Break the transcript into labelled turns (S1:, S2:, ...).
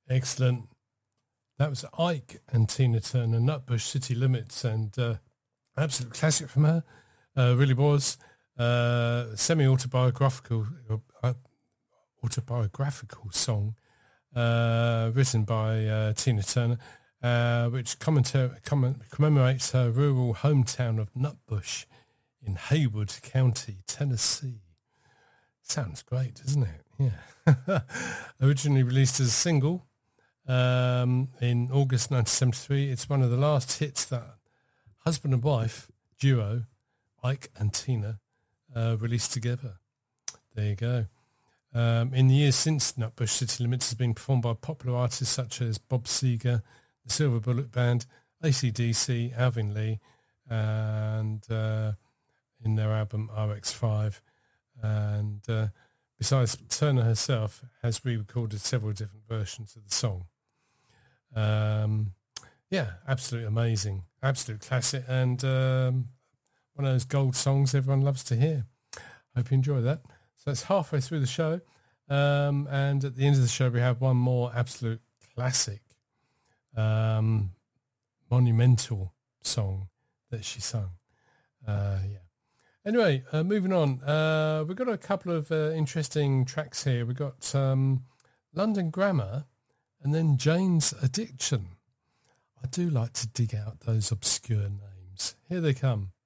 S1: Excellent. That was Ike and Tina Turner, Nutbush City Limits, and absolute classic from her. Really was semi-autobiographical song written by Tina Turner, which commemorates her rural hometown of Nutbush in Haywood County, Tennessee. Sounds great, doesn't it? Yeah. Originally released as a single in August 1973. It's one of the last hits that husband and wife duo, Ike and Tina, released together. There you go. In the years since, Nutbush City Limits has been performed by popular artists such as Bob Seger, the Silver Bullet Band, AC/DC, Alvin Lee, and in their album RX-5. And besides, Turner herself has re-recorded several different versions of the song. Yeah, absolutely amazing. Absolute classic, and one of those gold songs everyone loves to hear. Hope you enjoy that. So it's halfway through the show, and at the end of the show we have one more absolute classic, monumental song that she sung. Yeah. Anyway, moving on. We've got a couple of interesting tracks here. We've got London Grammar and then Jane's Addiction. I do like to dig out those obscure names. Here they come.